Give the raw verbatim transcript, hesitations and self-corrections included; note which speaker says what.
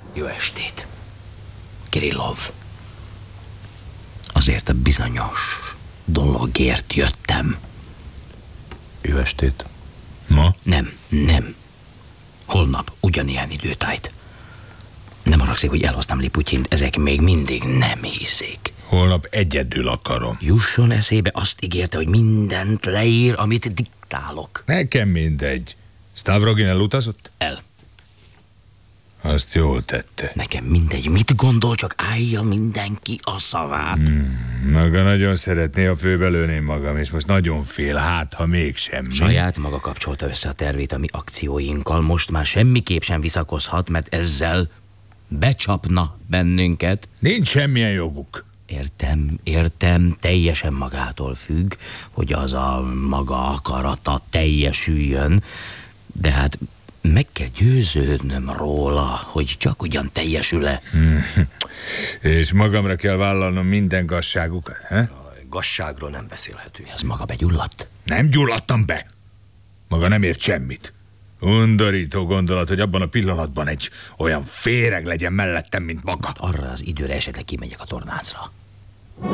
Speaker 1: Jó estét. Kirillov. Azért a bizonyos dologért jöttem.
Speaker 2: Jó estét.
Speaker 3: Ma?
Speaker 1: Nem, nem. Holnap ugyanilyen időtájt. Nem haragszik, hogy elhoztam Liputyint, ezek még mindig nem hiszik.
Speaker 3: Holnap egyedül akarom.
Speaker 1: Jusson eszébe, azt ígérte, hogy mindent leír, amit diktálok.
Speaker 3: Nekem mindegy. Stavrogin elutazott?
Speaker 1: El.
Speaker 3: Azt jól tette.
Speaker 1: Nekem mindegy, mit gondol, csak állja mindenki a szavát.
Speaker 3: Hmm, maga nagyon szeretné, ha főbelőném magam, és most nagyon fél, hát ha mégsem.
Speaker 1: Saját maga kapcsolta össze a tervét a mi akcióinkkal, most már semmiképp sem visszakozhat, mert ezzel becsapna bennünket.
Speaker 3: Nincs semmilyen joguk.
Speaker 1: Értem, értem, teljesen magától függ, hogy az a maga akarata teljesüljön, de hát meg kell győződnöm róla, hogy csak ugyan teljesül-e.
Speaker 3: Hmm. És magamra kell vállalnom minden gazságukat, he?
Speaker 1: Gazságról nem beszélhető. Ez maga begyulladt?
Speaker 3: Nem gyulladtam be. Maga nem ért semmit. Undorító gondolat, hogy abban a pillanatban egy olyan féreg legyen mellettem, mint maga.
Speaker 1: Arra az időre esetleg kimegyek a tornácra.